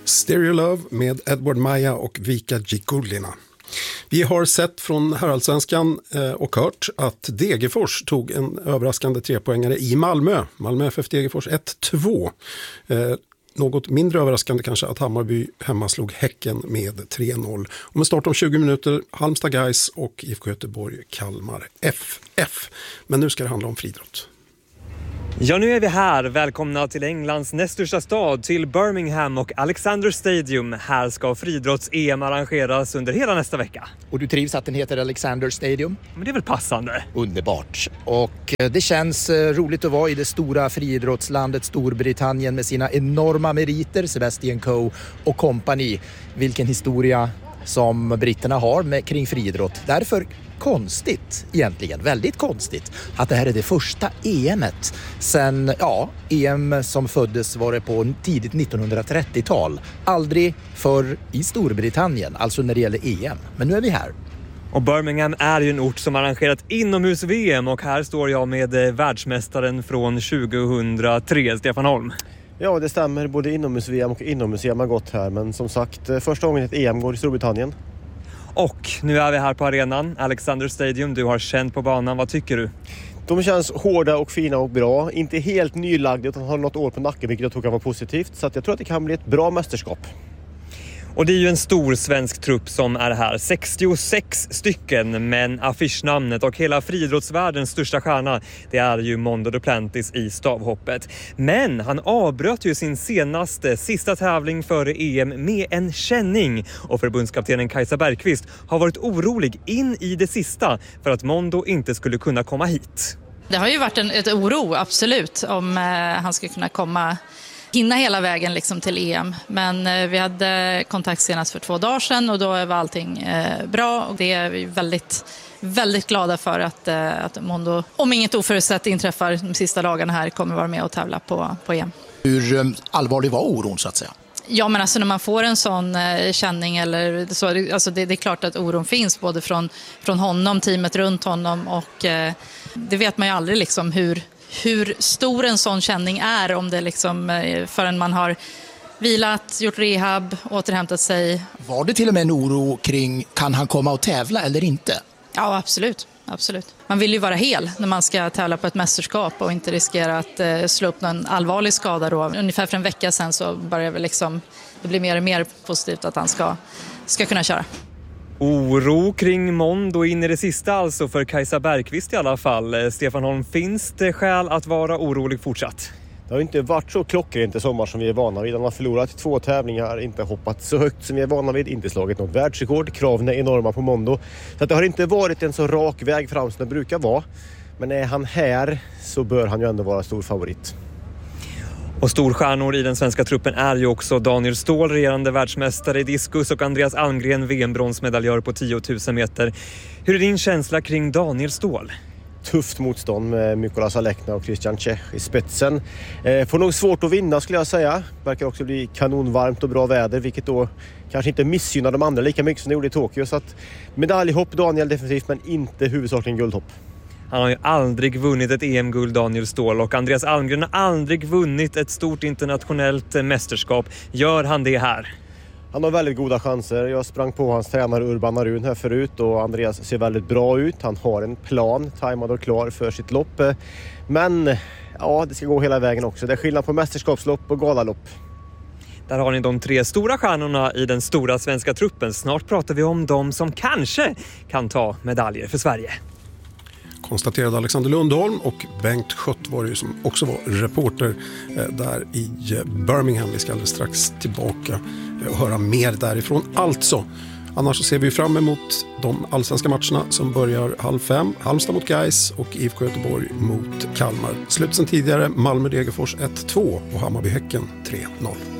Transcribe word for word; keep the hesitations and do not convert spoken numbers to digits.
Stereo Love med Edward Maja och Vika Gikullina. Vi har sett från herrallsvenskan och hört att Degerfors tog en överraskande trepoängare i Malmö. Malmö F F Degerfors ett två. Något mindre överraskande kanske att Hammarby hemma slog Häcken med tre noll. Och med start om tjugo minuter Halmstad Guys och I F K Göteborg Kalmar F F. Men nu ska det handla om friidrott. Ja, nu är vi här. Välkomna till Englands näst största stad, till Birmingham och Alexander Stadium. Här ska friidrotts-E M arrangeras under hela nästa vecka. Och du trivs att den heter Alexander Stadium? Men det är väl passande. Underbart. Och det känns roligt att vara i det stora friidrottslandet Storbritannien med sina enorma meriter, Sebastian Coe och company. Vilken historia som britterna har med, kring friidrott. Därför konstigt egentligen, väldigt konstigt att det här är det första E M:et sen, ja, E M som föddes var det på tidigt nittonhundratrettiotal. Aldrig förr i Storbritannien, alltså när det gäller E M. Men nu är vi här. Och Birmingham är ju en ort som arrangerat inomhus-V M och här står jag med världsmästaren från tjugohundratre, Stefan Holm. Ja, det stämmer. Både inomhus-V M och inomhus-E M har gått här. Men som sagt, första gången ett E M går i Storbritannien. Och nu är vi här på arenan, Alexander Stadium. Du har känt på banan, vad tycker du? De känns hårda och fina och bra. Inte helt nylagda utan har något år på nacken, vilket jag tror kan vara positivt. Så att jag tror att det kan bli ett bra mästerskap. Och det är ju en stor svensk trupp som är här. sextiosex stycken, men affischnamnet och hela friidrottsvärldens största stjärna, det är ju Mondo Duplantis i stavhoppet. Men han avbröt ju sin senaste, sista tävling före E M med en känning. Och förbundskaptenen Kajsa Bergqvist har varit orolig in i det sista för att Mondo inte skulle kunna komma hit. Det har ju varit en ett oro, absolut, om eh, han ska kunna komma... hinna hela vägen liksom till E M. Men eh, vi hade kontakt senast för två dagar sedan och då var allting eh, bra. Och det är vi väldigt, väldigt glada för att, eh, att Mondo, om inget oförutsett inträffar de sista dagarna här, kommer vara med och tävla på, på E M. Hur eh, allvarlig var oron så att säga? Ja, men alltså när man får en sån eh, känning eller så, alltså det, det är klart att oron finns både från, från honom, teamet runt honom och eh, det vet man ju aldrig liksom hur hur stor en sån känning är om det liksom förrän man har vilat, gjort rehab, återhämtat sig. Var det till och med en oro kring kan han komma och tävla eller inte? Ja, absolut. Absolut. Man vill ju vara hel när man ska tävla på ett mästerskap och inte riskera att eh, slå upp någon allvarlig skada då. Ungefär för en vecka sedan så börjar det liksom, det blir mer och mer positivt att han ska, ska kunna köra. Oro kring Mondo in i det sista alltså för Kajsa Bergqvist i alla fall. Stefan Holm, finns det skäl att vara orolig fortsatt? Det har inte varit så klockrent i sommar som vi är vana vid. Han har förlorat två tävlingar, inte hoppat så högt som vi är vana vid, inte slagit något världsrekord. Kraven är enorma på Mondo. Så att det har inte varit en så rak väg fram som det brukar vara. Men är han här så bör han ju ändå vara stor favorit. Och storstjärnor i den svenska truppen är ju också Daniel Ståhl, regerande världsmästare i diskus, och Andreas Almgren, V M-bronsmedaljör på tio tusen meter. Hur är din känsla kring Daniel Ståhl? Tufft motstånd med Mykolas Alekna och Christian Czech i spetsen. Eh, får nog svårt att vinna skulle jag säga. Verkar också bli kanonvarmt och bra väder, vilket då kanske inte missgynnar de andra lika mycket som det gjorde i Tokyo. Så att medaljhopp Daniel definitivt, men inte huvudsakligen guldhopp. Han har ju aldrig vunnit ett E M-guld, Daniel Ståhl, och Andreas Almgren har aldrig vunnit ett stort internationellt mästerskap. Gör han det här? Han har väldigt goda chanser. Jag sprang på hans tränare Urban Arun här förut och Andreas ser väldigt bra ut. Han har en plan, tajmad och klar för sitt lopp. Men ja, det ska gå hela vägen också. Det är skillnad på mästerskapslopp och galalopp. Där har ni de tre stora stjärnorna i den stora svenska truppen. Snart pratar vi om de som kanske kan ta medaljer för Sverige. Konstaterade Alexander Lundholm, och Bengt Schött var ju som också var reporter där i Birmingham. Vi ska alldeles strax tillbaka och höra mer därifrån. Alltså, annars så ser vi fram emot de allsvenska matcherna som börjar halv fem. Halmstad mot Guys och I F K Göteborg mot Kalmar. Slut sen tidigare Malmö Degerfors ett två och Hammarby Häcken tre noll.